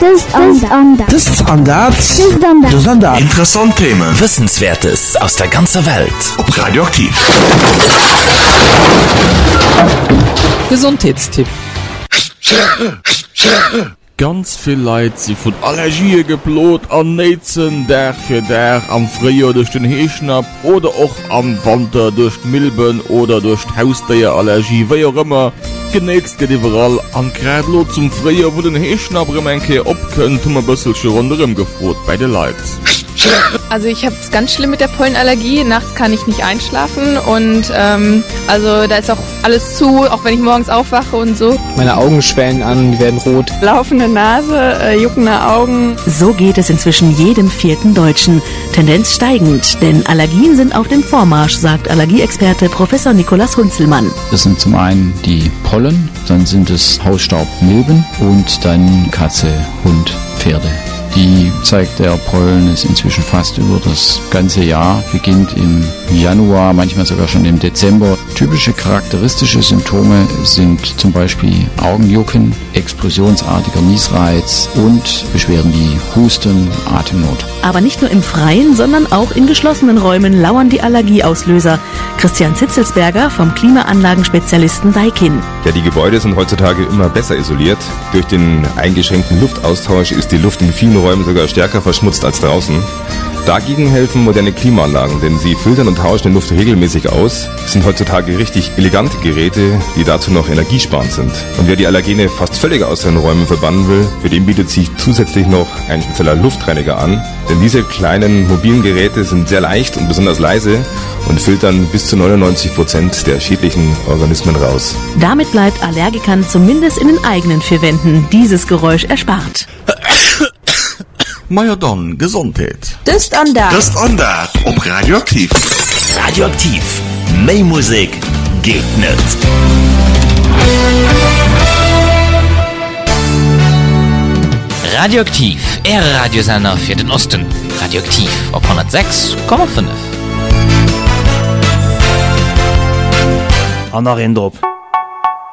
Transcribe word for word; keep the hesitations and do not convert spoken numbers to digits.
Interessant Themen. Wissenswertes aus der ganzen Welt. Ob Radioaktiv. Gesundheitstipp. Ganz viel Leute sie von Allergie geplot an Netzen, der für der am Frühjahr durch den Heschnapp oder auch am Winter durch Milben oder durch Haustierallergie, wie auch immer. Genächst geht überall an Krädlo zum Frühjahr, wo den Heschnapp remmenke abkönnen, tun wir ein bisschen schon rundherum gefroht bei den Leuten. Also ich habe es ganz schlimm mit der Pollenallergie. Nachts kann ich nicht einschlafen und ähm, also da ist auch alles zu, auch wenn ich morgens aufwache und so. Meine Augen schwellen an, die werden rot. Laufende Nase, äh, juckende Augen. So geht es inzwischen jedem vierten Deutschen. Tendenz steigend, denn Allergien sind auf dem Vormarsch, sagt Allergieexperte Professor Nikolaus Hunzelmann. Das sind zum einen die Pollen, dann sind es Hausstaubmilben und dann Katze, Hund, Pferde. Die zeigt der Pollen ist inzwischen fast über das ganze Jahr, beginnt im Januar, manchmal sogar schon im Dezember. Typische charakteristische Symptome sind zum Beispiel Augenjucken, explosionsartiger Niesreiz und Beschwerden wie Husten, Atemnot. Aber nicht nur im Freien, sondern auch in geschlossenen Räumen lauern die Allergieauslöser. Christian Zitzelsberger vom Klimaanlagenspezialisten Daikin. Ja, die Gebäude sind heutzutage immer besser isoliert. Durch den eingeschränkten Luftaustausch ist die Luft in vielen Räumen sogar stärker verschmutzt als draußen. Dagegen helfen moderne Klimaanlagen, denn sie filtern und tauschen die Luft regelmäßig aus. Es sind heutzutage richtig elegante Geräte, die dazu noch energiesparend sind. Und wer die Allergene fast völlig aus seinen Räumen verbannen will, für den bietet sich zusätzlich noch ein spezieller Luftreiniger an. Denn diese kleinen mobilen Geräte sind sehr leicht und besonders leise und filtern bis zu neunundneunzig Prozent der schädlichen Organismen raus. Damit bleibt Allergikern zumindest in den eigenen vier Wänden dieses Geräusch erspart. Meier dann Gesundheit. Das an da. Das an da. Ob Radioaktiv. Radioaktiv. Mehr Musik geht nicht. Radioaktiv. Er Radiosender für den Osten. Radioaktiv auf hundertsechs Komma fünf. An der Indruck.